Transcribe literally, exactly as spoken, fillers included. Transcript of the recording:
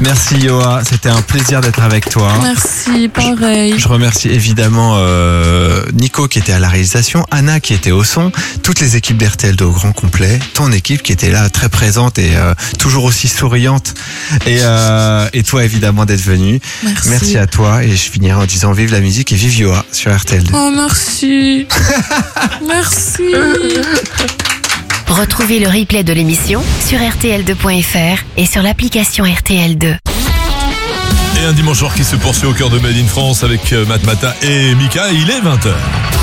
Merci Yoa, c'était un plaisir d'être avec toi. Merci, pareil. Je remercie évidemment euh, Nico qui était à la réalisation, Anna qui était au son, toutes les équipes d'R T L deux au grand complet, ton équipe qui était là très présente et euh, toujours aussi souriante et, euh, et toi évidemment d'être venu. Merci. Merci à toi et je finirai en disant vive la musique et vive Yoa sur R T L deux. Oh merci. Merci. Retrouvez le replay de l'émission sur R T L deux point F R et sur l'application R T L deux. Et un dimanche soir qui se poursuit au cœur de Made in France avec Matmata et Mika. Il est vingt heures.